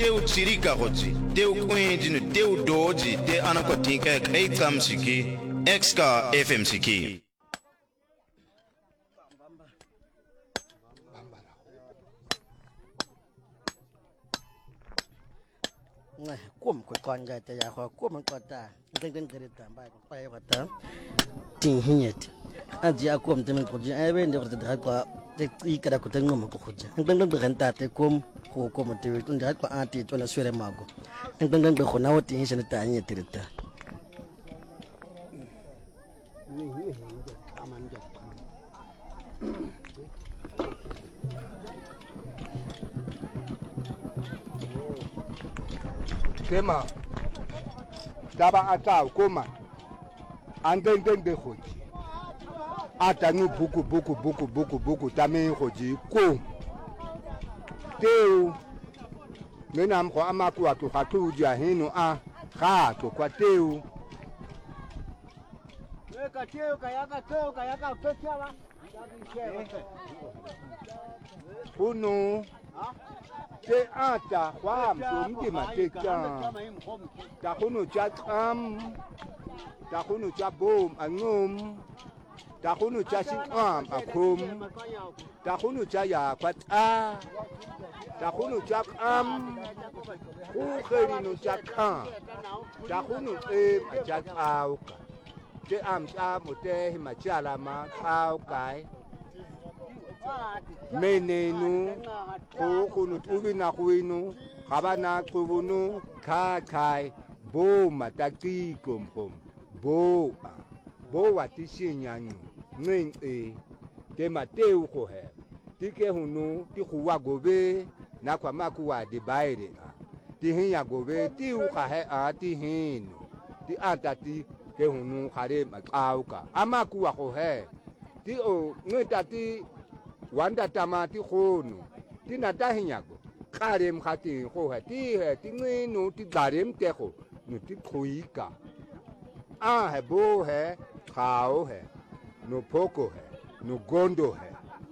teu tsirika gotsi teu kwendine teu doji te anakotinka kreitsam siki exka fm siki Kum ko konga te ya ko kum ko ta den gere ta ba ko pa ya ta tin hinyet aji akum te men ko ji ai ben de ko ta ko te ikara ko ten ngom ko khuja den den ta te kum ko kum te tun da ko ati to na swere mago den ko na woti hin sene ta nyet te ta Kema daba ata koma andeng de khoji ata nu buku tame khoji ko teu menam ko amaku atu hatu jahinu a kha to kwa teu ka teu kayaka pekiala Puno te ata kwa mtumdi mateka takunu chakam takunu chabom angum takunu chasham akum takunu chaya kwata takunu chakam ukherinu chakam takunu chakauka te amta mote machala ma kaukai menenu kunu tubina kuinu kabana kubunu kai bo mataki kompom bo watishinyanyu nge te mateu ko he tike hunu ti kuwa gobe na kwa makuwa de baire ti hinya gobe ti uka he a ti hinu ti atati ke hunu kare makauka amakuwa ko he ti o ngitati wanda tamati khonu tinata hinyago kharem khati kho hati he tinginu ti darem te kho nu ti khoika a he bo he khao he no poko he no gondo he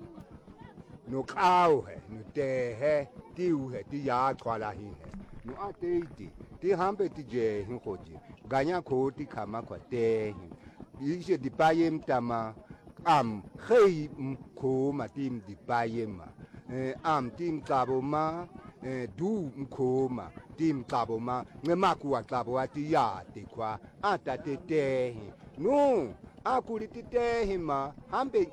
no khao he no te he ti u he ti ya khwala hi he no ateiti ti hambe ti je hin khoji ganya kho ti khama kwa te hi ise di payem tama am khei ko ma tim di bayema am tim kaboma du ko ma tim kaboma ngema kuwa kabo ati ya te kwa ata te te no akuri te te ma hambe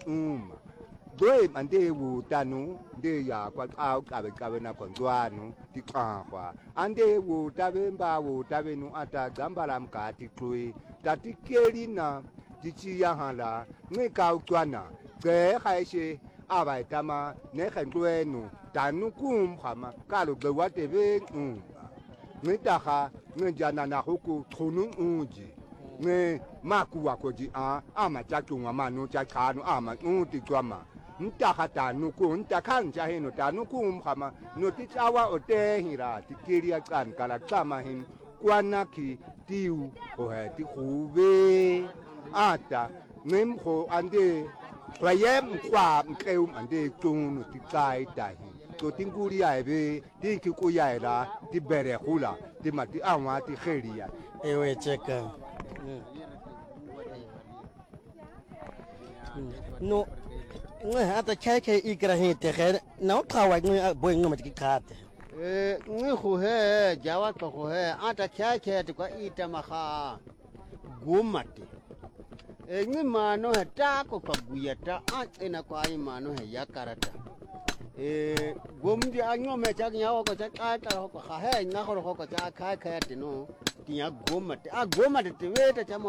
doe mande wu tanu de ya kwa au kabe na kondwanu ti kwa ande wu tabe mba wu tabe nu ata gambala mkati klui tati kelina dichi ya hala nge kau twana ge haishe abai tama ne khendwenu tanu kum khama kalu ge watebe nge taha nge jana na huku thunu unji nge maku wakoji ama chatu manu chakanu ama ti twama ntaha tanu ku ntakhan jaheno tanu kum khama no ti chawa ote hira tikiria kan kala tama hin kwanaki tiu o he ti khube ata nemho ande playem kwa mkeum ande tunu ti tai tai to tinguri aibe tinki kuyaira ti bere hula ti mati anwa ti kheria ewe cheka no nge ata kai ikra he te kher no khawa nge boy nge mati khate ngi khu he jawa ko he ata kai te kwa ita makha gumati ngi mano he ta ko paguyata ena kwa mano he yakarata gomdi anyo me chak nyawo ko chak ata ko kha he na ko cha kai te no tiya gomati te weta chamo